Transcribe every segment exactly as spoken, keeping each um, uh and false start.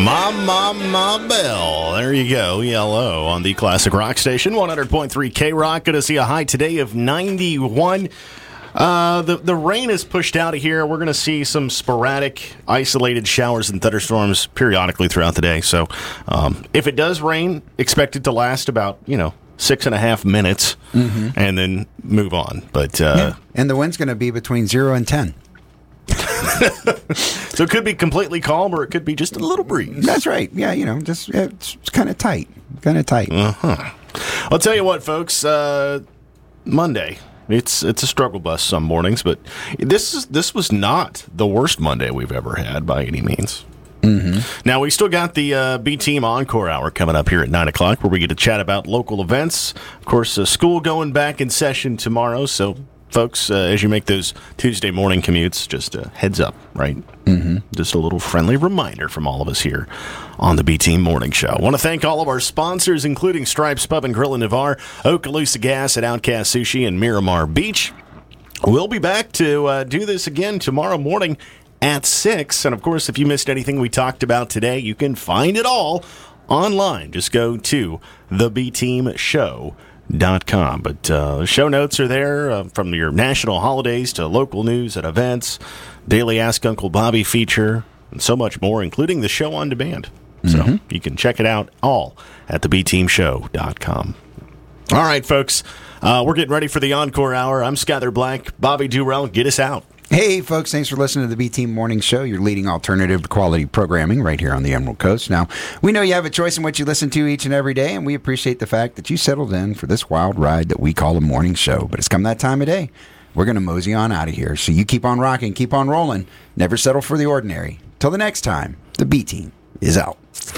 Ma, ma, ma, bell. There you go. E L O on the Classic Rock Station. one hundred point three K-Rock. Going to see a high today of ninety-one. Uh, the, the rain is pushed out of here. We're going to see some sporadic, isolated showers and thunderstorms periodically throughout the day. So um, if it does rain, expect it to last about, you know, six and a half minutes mm-hmm. and then move on. But uh, yeah. And the wind's going to be between zero and ten. So it could be completely calm or it could be just a little breeze. That's right. Yeah, you know, just yeah, it's, it's kind of tight. Kind of tight. Uh-huh. I'll tell you what, folks. Uh, Monday. It's it's a struggle bus some mornings, but this is this was not the worst Monday we've ever had by any means. Mm-hmm. Now, we still got the uh, B-Team Encore Hour coming up here at nine o'clock where we get to chat about local events. Of course, uh, school going back in session tomorrow, so folks, uh, as you make those Tuesday morning commutes, just uh, heads up, right? Mm-hmm. Just a little friendly reminder from all of us here on the B-Team Morning Show. I want to thank all of our sponsors, including Stripes Pub and Grill in Navarre, Okaloosa Gas at Outcast Sushi, and Miramar Beach. We'll be back to uh, do this again tomorrow morning at six. And, of course, if you missed anything we talked about today, you can find it all online. Just go to the b team show dot com. But uh, show notes are there uh, from your national holidays to local news and events, daily Ask Uncle Bobby feature, and so much more, including the show on demand. Mm-hmm. So you can check it out all at the b team show dot com. All right, folks, uh, we're getting ready for the Encore Hour. I'm Skyler Black. Bobby Durrell, get us out. Hey, folks, thanks for listening to the B-Team Morning Show, your leading alternative to quality programming right here on the Emerald Coast. Now, we know you have a choice in what you listen to each and every day, and we appreciate the fact that you settled in for this wild ride that we call a morning show. But it's come that time of day. We're going to mosey on out of here. So you keep on rocking, keep on rolling. Never settle for the ordinary. Till the next time, the B-Team is out.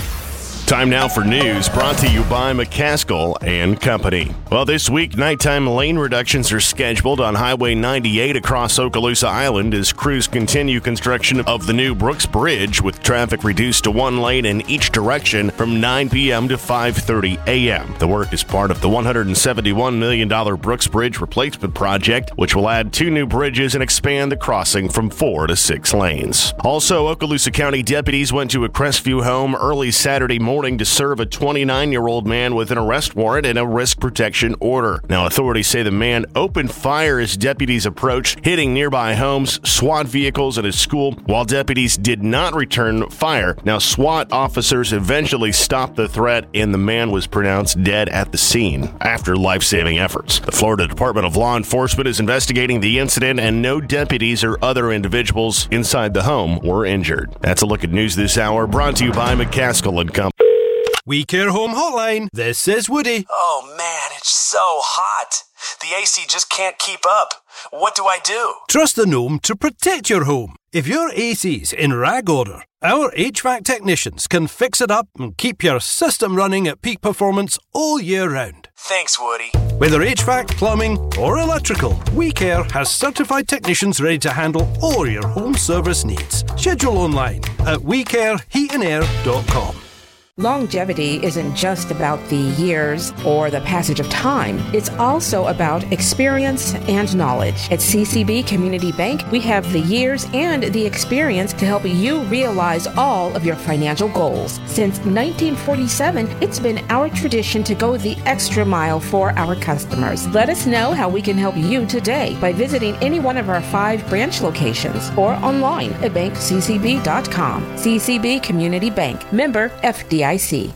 Time now for news brought to you by McCaskill and Company. Well, this week, nighttime lane reductions are scheduled on Highway ninety-eight across Okaloosa Island as crews continue construction of the new Brooks Bridge, with traffic reduced to one lane in each direction from nine p.m. to five thirty a.m. The work is part of the one hundred seventy-one million dollars Brooks Bridge replacement project, which will add two new bridges and expand the crossing from four to six lanes. Also, Okaloosa County deputies went to a Crestview home early Saturday morning to serve a twenty-nine-year-old man with an arrest warrant and a risk protection order. Now, authorities say the man opened fire as deputies approached, hitting nearby homes, SWAT vehicles, and a school, while deputies did not return fire. Now, SWAT officers eventually stopped the threat, and the man was pronounced dead at the scene after life-saving efforts. The Florida Department of Law Enforcement is investigating the incident, and no deputies or other individuals inside the home were injured. That's a look at news this hour, brought to you by McCaskill and Company. We Care Home Hotline. This is Woody. Oh, man, it's so hot. The A C just can't keep up. What do I do? Trust the gnome to protect your home. If your A C's in rag order, our H V A C technicians can fix it up and keep your system running at peak performance all year round. Thanks, Woody. Whether H V A C, plumbing, or electrical, We Care has certified technicians ready to handle all your home service needs. Schedule online at we care heat and air dot com. Longevity isn't just about the years or the passage of time. It's also about experience and knowledge. At C C B Community Bank, we have the years and the experience to help you realize all of your financial goals. Since nineteen forty-seven, it's been our tradition to go the extra mile for our customers. Let us know how we can help you today by visiting any one of our five branch locations or online at bank c c b dot com. C C B Community Bank, member F D I C.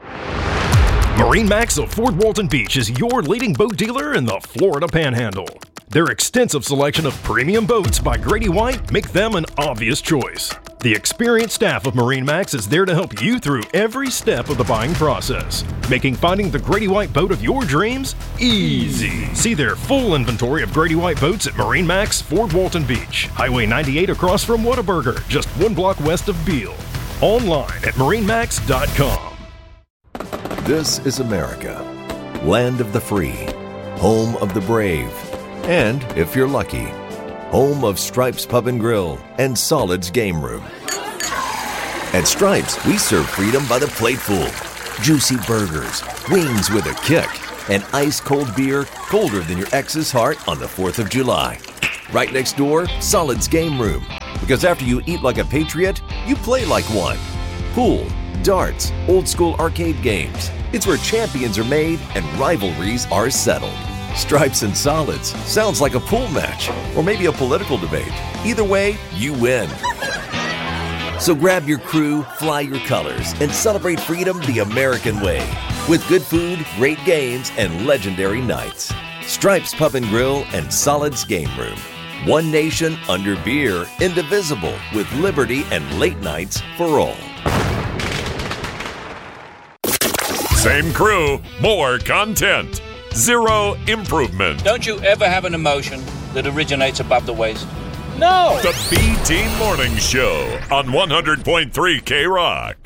MarineMax of Fort Walton Beach is your leading boat dealer in the Florida Panhandle. Their extensive selection of premium boats by Grady White make them an obvious choice. The experienced staff of MarineMax is there to help you through every step of the buying process, making finding the Grady White boat of your dreams easy. See their full inventory of Grady White boats at MarineMax Fort Walton Beach, Highway ninety-eight across from Whataburger, just one block west of Beale. Online at marine max dot com. This is America, land of the free, home of the brave, and, if you're lucky, home of Stripes Pub and Grill and Solid's Game Room. At Stripes, we serve freedom by the plateful. Juicy burgers, wings with a kick, and ice-cold beer colder than your ex's heart on the fourth of July. Right next door, Solid's Game Room. Because after you eat like a patriot, you play like one. pool, darts, old school arcade games. It's where champions are made and rivalries are settled. Stripes and Solids sounds like a pool match or maybe a political debate. Either way, you win. So grab your crew, fly your colors, and celebrate freedom the American way. With good food, great games, and legendary nights. Stripes Pub and Grill and Solids Game Room. One nation under beer, indivisible, with liberty and late nights for all. Same crew, more content. Zero improvement. Don't you ever have an emotion that originates above the waist? No! The B-Team Morning Show on one hundred point three K-Rock.